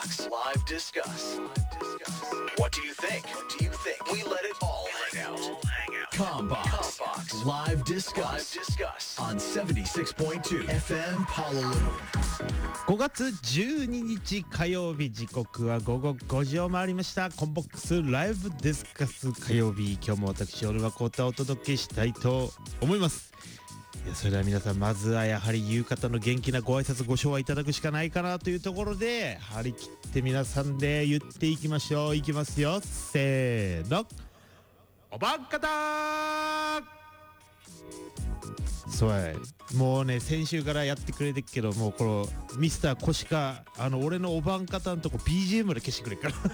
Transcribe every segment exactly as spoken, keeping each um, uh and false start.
Box Live Discuss. What do you think? What do you think? We let it all hang out. Combox Live Discuss on seventy-six point two エフエム Honolulu. ごがつじゅうににち火曜日、時刻は午後ごじを回りました。コンボックスライブディスカス火曜日、今日も私オルワコータをお届けしたいと思います。いや、それでは皆さん、まずはやはり夕方の元気なご挨拶ご唱和いただくしかないかなというところで、張り切って皆さんで言っていきましょう。いきますよ、せーの、おばんかたー。そうや、もうね、先週からやってくれてるけど、もうこのミスターコシカ、あの俺のおばんかたんとこ ビージーエム で消してくれっから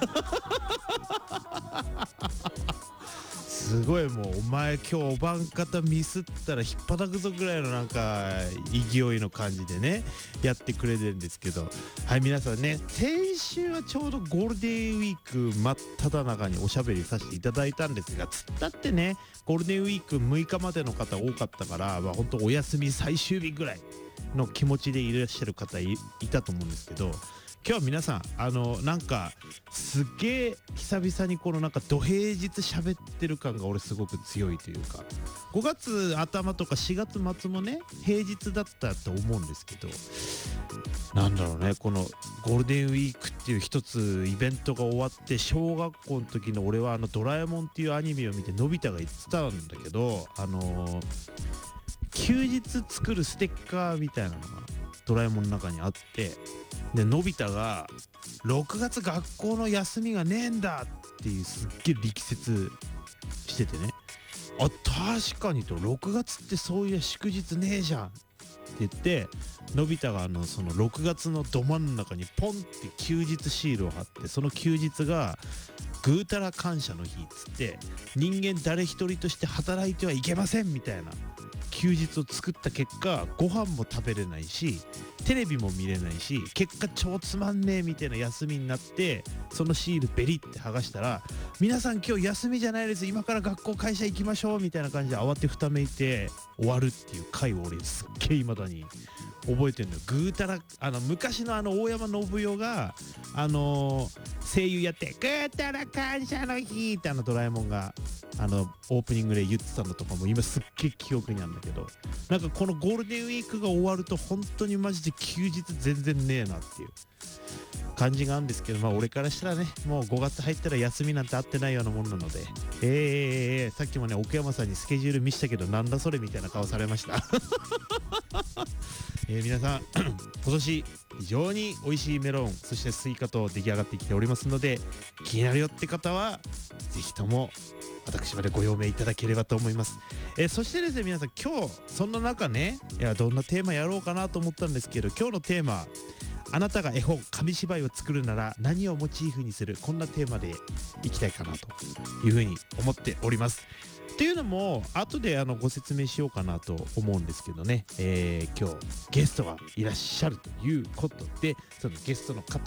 すごい、もうお前今日おばんかたミスったら引っ叩くぞぐらいのなんか勢いの感じでねやってくれてるんですけど、はい、皆さんね、先週はちょうどゴールデンウィーク真っ只中におしゃべりさせていただいたんですが、つったってね、ゴールデンウィークむいかまでの方多かったから、まあ、本当お休み最終日ぐらいの気持ちでいらっしゃる方 い, いたと思うんですけど、今日は皆さん、あのなんかすっげえ久々にこのなんか土平日喋ってる感が俺すごく強いというか、ごがつ頭とかしがつ末もね平日だったと思うんですけど、なんだろうね、このゴールデンウィークっていう一つイベントが終わって、小学校の時の俺はあのドラえもんっていうアニメを見てのび太が言ってたんだけど、あのー、休日作るステッカーみたいなのがドラえもんの中にあって、でのび太がろくがつ学校の休みがねえんだっていうすっげえ力説しててね、あ、確かにと、ろくがつってそういや祝日ねえじゃんって言って、のび太があのそのろくがつのど真ん中にポンって休日シールを貼って、その休日がぐうたら感謝の日っつって、人間誰一人として働いてはいけませんみたいな休日を作った結果、ご飯も食べれないしテレビも見れないし、結果超つまんねえみたいな休みになって、そのシールベリって剥がしたら、皆さん今日休みじゃないです、今から学校会社行きましょうみたいな感じで慌てふためいて終わるっていう回を俺すっげえ未だに覚えてるのよ。ぐうたら、あの昔のあの大山信代があのー、声優やってぐうたら感謝の日ってあのドラえもんがあのオープニングで言ってたのとかも今すっげえ記憶にあるんだけど、なんかこのゴールデンウィークが終わると本当にマジで休日全然ねえなっていう感じがあるんですけど、まあ俺からしたらね、もうごがつ入ったら休みなんて合ってないようなもんなので、えー、さっきもね奥山さんにスケジュール見したけど、なんだそれみたいな顔されましたえー、皆さん今年非常に美味しいメロン、そしてスイカと出来上がってきておりますので、気になるよって方はぜひとも私までご用命いただければと思います。えー、そしてですね、皆さん今日そんな中ね、いやどんなテーマやろうかなと思ったんですけど、今日のテーマ、あなたが絵本紙芝居を作るなら何をモチーフにする、こんなテーマでいきたいかなというふうに思っております。っていうのも後であのご説明しようかなと思うんですけどね、えー、今日ゲストがいらっしゃるということで、そのゲストの方